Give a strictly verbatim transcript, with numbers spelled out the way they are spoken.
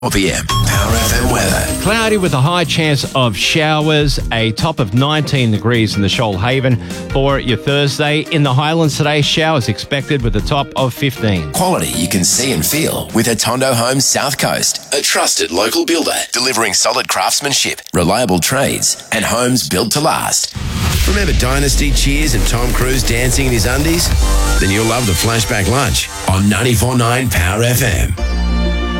p m. Power F M weather. Cloudy with a high chance of showers, a top of nineteen degrees in the Shoalhaven for your Thursday. In the Highlands today, showers expected with a top of fifteen. Quality you can see and feel with Atondo Homes South Coast. A trusted local builder delivering solid craftsmanship, reliable trades and homes built to last. Remember Dynasty, Cheers and Tom Cruise dancing in his undies? Then you'll love the Flashback Lunch on ninety-four point nine Power F M.